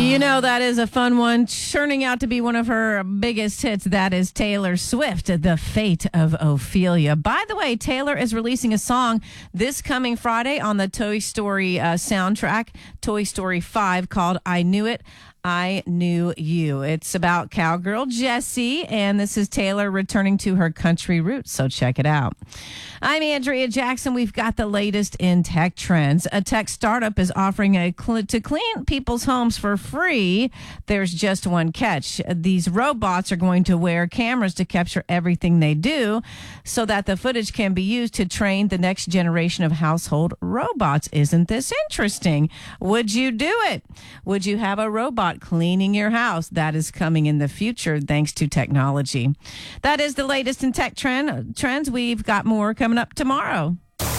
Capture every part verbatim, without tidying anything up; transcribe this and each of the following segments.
You know, that is a fun one, turning out to be one of her biggest hits. That is Taylor Swift, The Fate of Ophelia. By the way, Taylor is releasing a song this coming Friday on the Toy Story uh, soundtrack, Toy Story five, called I Knew It, I Knew You. It's about cowgirl Jessie, and this is Taylor returning to her country roots, so check it out. I'm Andrea Jackson. We've got the latest in tech trends. A tech startup is offering a cl- to clean people's homes for free. There's just one catch. These robots are going to wear cameras to capture everything they do so that the footage can be used to train the next generation of household robots. Isn't this interesting? Would you do it? Would you have a robot cleaning your house? That is coming in the future thanks to technology. That is the latest in tech trend trends. We've got more coming up tomorrow.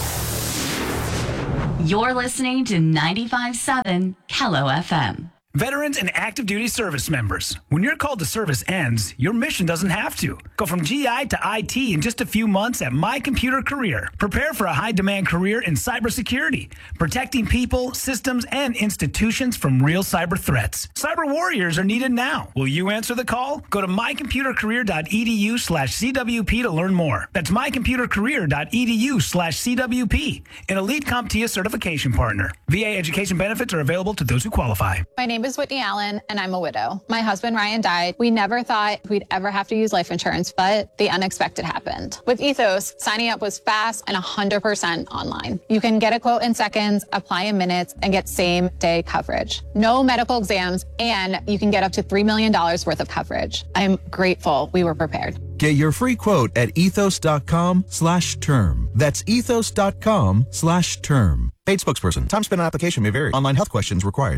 You're listening to ninety-five point seven Kello F M. Veterans and active duty service members, when your call to service ends, your mission doesn't have to. Go from G I to I T in just a few months at My Computer Career. Prepare for a high-demand career in cybersecurity, protecting people, systems, and institutions from real cyber threats. Cyber warriors are needed now. Will you answer the call? Go to mycomputercareer.edu slash CWP to learn more. That's mycomputercareer.edu slash CWP, an elite CompTIA certification partner. V A education benefits are available to those who qualify. My name is Whitney Allen, and I'm a widow. My husband, Ryan, died. We never thought we'd ever have to use life insurance, but the unexpected happened. With Ethos, signing up was fast and one hundred percent online. You can get a quote in seconds, apply in minutes, and get same-day coverage. No medical exams, and you can get up to three million dollars worth of coverage. I'm grateful we were prepared. Get your free quote at ethos.com slash term. That's ethos.com slash term. Paid spokesperson. Time spent on application may vary. Online health questions required.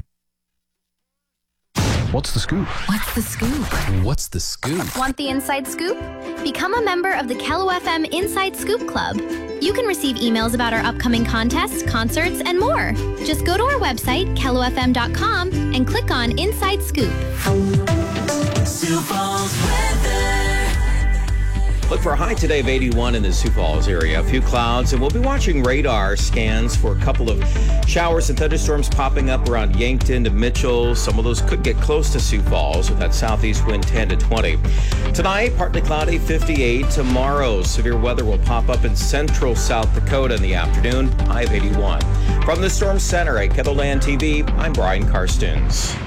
What's the scoop? What's the scoop? What's the scoop? Want the inside scoop? Become a member of the Kello F M Inside Scoop Club. You can receive emails about our upcoming contests, concerts, and more. Just go to our website, kello f m dot com, and click on Inside Scoop. Sioux Falls weather. Look for a high today of eighty-one in the Sioux Falls area. A few clouds, and we'll be watching radar scans for a couple of showers and thunderstorms popping up around Yankton to Mitchell. Some of those could get close to Sioux Falls with that southeast wind ten to twenty. Tonight, partly cloudy, fifty-eight. Tomorrow, severe weather will pop up in central South Dakota in the afternoon, high of eighty-one. From the Storm Center at KELOLAND T V, I'm Brian Karstens.